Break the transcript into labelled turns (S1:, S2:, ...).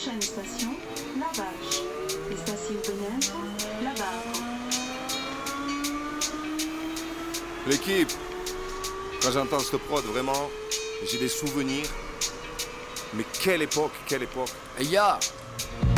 S1: Prochaine station, Lavage. Estação Benento, Lavage.
S2: L'équipe, quand j'entends cette prod, vraiment, j'ai des souvenirs. Mais quelle époque, quelle époque.
S3: Hey, ya!